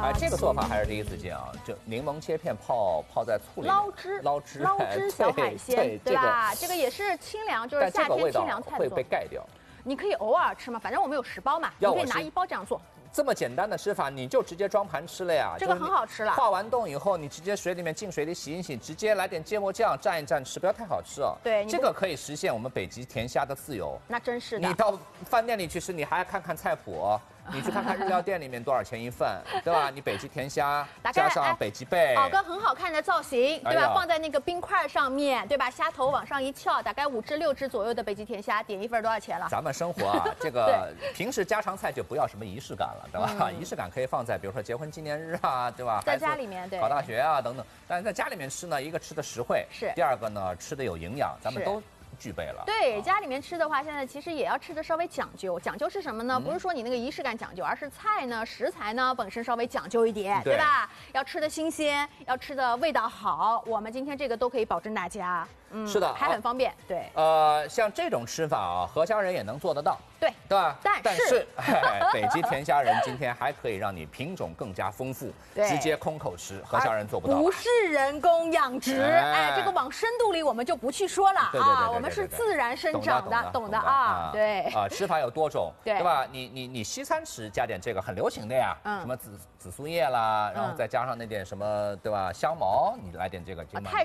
哎，这个做法还是第一次见啊！就柠檬切片泡在醋里，捞汁小海鲜，对吧？这个也是清凉，就是夏天清凉菜的会被盖掉。 你可以偶尔吃嘛，反正我们有10包嘛，你可以拿1包这样做。 这么简单的吃法，你就直接装盘吃了呀。 这个很好吃了。 化完冻以后，你直接进水里洗一洗，直接来点芥末酱蘸一蘸吃，不要太好吃哦。 对， 这个可以实现我们北极甜虾的自由。 那真是的。 你到饭店里去吃，你还要看看菜谱哦。你去看看日料店里面多少钱一份，对吧？你北极甜虾加上北极贝， 搞个很好看的造型，对吧？放在那个冰块上面，对吧？虾头往上一翘，大概5至6只左右的北极甜虾，点一份多少钱了？ 咱们生活啊，这个平时家常菜就不要什么仪式感了，对吧？仪式感可以放在比如说结婚纪念日啊，对吧？ 在家里面，对， 考大学啊等等。但是在家里面吃呢，一个吃的实惠， 是； 第二个呢，吃的有营养，咱们都具备了。 对，家里面吃的话，现在其实也要吃的稍微讲究。讲究是什么呢？不是说你那个仪式感讲究，而是菜呢、食材呢本身稍微讲究一点，对吧？要吃的新鲜，要吃的味道好。我们今天这个都可以保证大家。 是的， 还很方便。对， 像这种吃法啊，河虾人也能做得到。 对， 对吧？ 但是北极甜虾仁今天还可以让你品种更加丰富，直接空口吃，河虾人做不到。 不是人工养殖，哎，这个往深度里我们就不去说了啊，我们是自然生长的，懂的啊，对啊，吃法有多种， 对吧？你西餐吃加点这个很流行的呀，什么紫苏叶啦，然后再加上那点什么，对吧？香茅，你来点这个， 泰